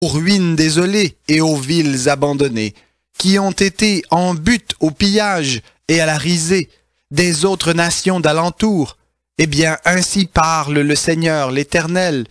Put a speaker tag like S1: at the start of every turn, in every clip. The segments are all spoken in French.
S1: aux ruines désolées et aux villes abandonnées, qui ont été en butte au pillage et à la risée des autres nations d'alentour. Eh bien, ainsi parle le Seigneur l'Éternel.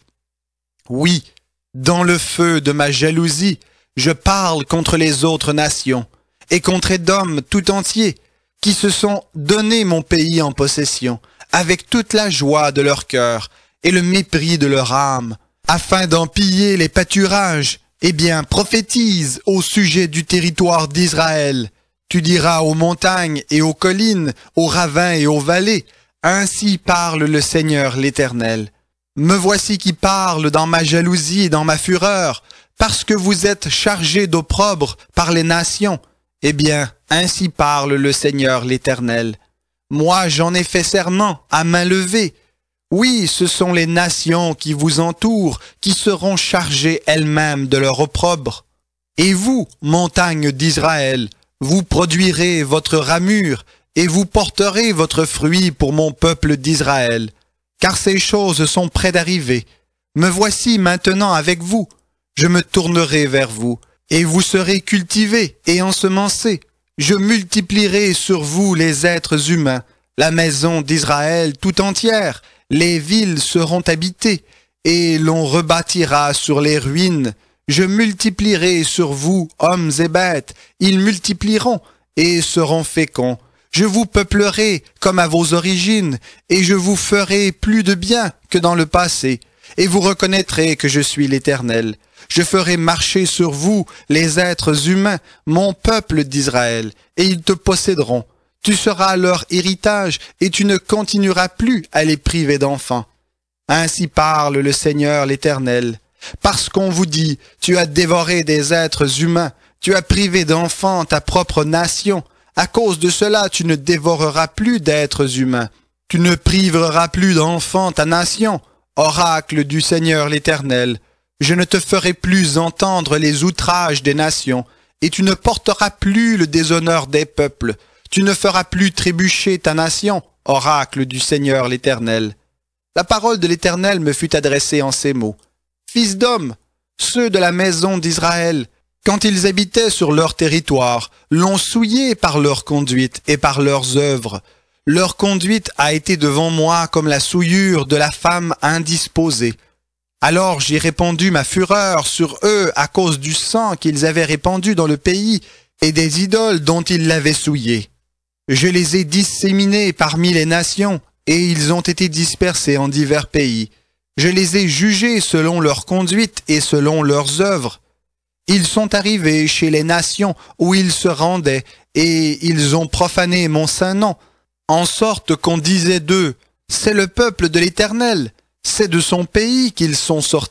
S1: Oui, dans le feu de ma jalousie, je parle contre les autres nations et contre Édom tout entier, qui se sont donné mon pays en possession, avec toute la joie de leur cœur et le mépris de leur âme, afin d'en piller les pâturages. Eh bien, prophétise au sujet du territoire d'Israël. Tu diras aux montagnes et aux collines, aux ravins et aux vallées, ainsi parle le Seigneur l'Éternel. Me voici qui parle dans ma jalousie et dans ma fureur, parce que vous êtes chargés d'opprobre par les nations. Eh bien, ainsi parle le Seigneur l'Éternel. Moi, j'en ai fait serment à main levée. Oui, ce sont les nations qui vous entourent qui seront chargées elles-mêmes de leur opprobre. Et vous, montagnes d'Israël, vous produirez votre ramure et vous porterez votre fruit pour mon peuple d'Israël. Car ces choses sont près d'arriver. Me voici maintenant avec vous. Je me tournerai vers vous, et vous serez cultivés et ensemencés. Je multiplierai sur vous les êtres humains, la maison d'Israël tout entière. Les villes seront habitées, et l'on rebâtira sur les ruines. Je multiplierai sur vous hommes et bêtes. Ils multiplieront et seront féconds. Je vous peuplerai comme à vos origines, et je vous ferai plus de bien que dans le passé. Et vous reconnaîtrez que je suis l'Éternel. Je ferai marcher sur vous les êtres humains, mon peuple d'Israël, et ils te posséderont. Tu seras leur héritage, et tu ne continueras plus à les priver d'enfants. Ainsi parle le Seigneur l'Éternel. Parce qu'on vous dit, tu as dévoré des êtres humains, tu as privé d'enfants ta propre nation. À cause de cela, tu ne dévoreras plus d'êtres humains. Tu ne priveras plus d'enfants ta nation. Oracle du Seigneur l'Éternel. Je ne te ferai plus entendre les outrages des nations, et tu ne porteras plus le déshonneur des peuples. Tu ne feras plus trébucher ta nation, oracle du Seigneur l'Éternel. La parole de l'Éternel me fut adressée en ces mots. Fils d'homme, ceux de la maison d'Israël, quand ils habitaient sur leur territoire, l'ont souillé par leur conduite et par leurs œuvres. Leur conduite a été devant moi comme la souillure de la femme indisposée. Alors j'ai répandu ma fureur sur eux à cause du sang qu'ils avaient répandu dans le pays et des idoles dont ils l'avaient souillé. Je les ai disséminés parmi les nations, et ils ont été dispersés en divers pays. Je les ai jugés selon leur conduite et selon leurs œuvres. Ils sont arrivés chez les nations où ils se rendaient, et ils ont profané mon saint nom, en sorte qu'on disait d'eux, « C'est le peuple de l'Éternel, c'est de son pays qu'ils sont sortis. »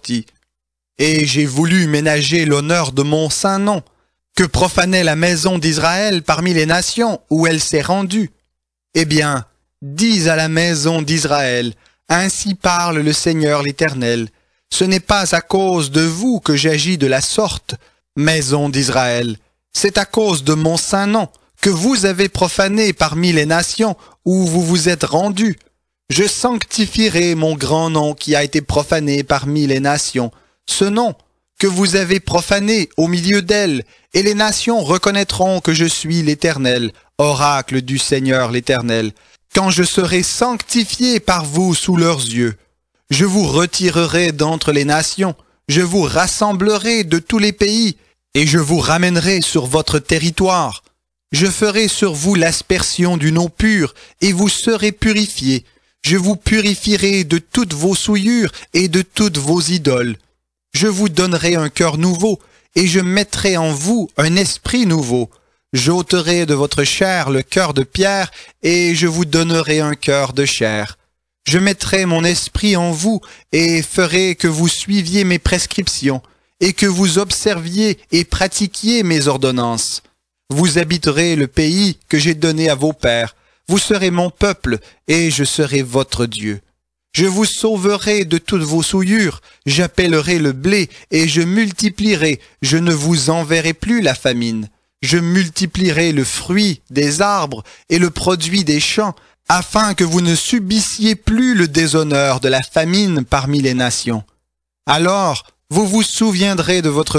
S1: Et j'ai voulu ménager l'honneur de mon saint nom, que profanait la maison d'Israël parmi les nations où elle s'est rendue. Eh bien, dis à la maison d'Israël, ainsi parle le Seigneur l'Éternel, ce n'est pas à cause de vous que j'agis de la sorte, maison d'Israël, c'est à cause de mon saint nom que vous avez profané parmi les nations où vous vous êtes rendus. Je sanctifierai mon grand nom qui a été profané parmi les nations, ce nom que vous avez profané au milieu d'elles, et les nations reconnaîtront que je suis l'Éternel, oracle du Seigneur l'Éternel, quand je serai sanctifié par vous sous leurs yeux. Je vous retirerai d'entre les nations, je vous rassemblerai de tous les pays, et je vous ramènerai sur votre territoire. Je ferai sur vous l'aspersion d'une eau pure, et vous serez purifiés. Je vous purifierai de toutes vos souillures et de toutes vos idoles. Je vous donnerai un cœur nouveau, et je mettrai en vous un esprit nouveau. J'ôterai de votre chair le cœur de pierre, et je vous donnerai un cœur de chair. Je mettrai mon esprit en vous, et ferai que vous suiviez mes prescriptions, et que vous observiez et pratiquiez mes ordonnances. Vous habiterez le pays que j'ai donné à vos pères. Vous serez mon peuple, et je serai votre Dieu. Je vous sauverai de toutes vos souillures, j'appellerai le blé, et je multiplierai, je ne vous enverrai plus la famine. Je multiplierai le fruit des arbres et le produit des champs, afin que vous ne subissiez plus le déshonneur de la famine parmi les nations. Alors vous vous souviendrez de votre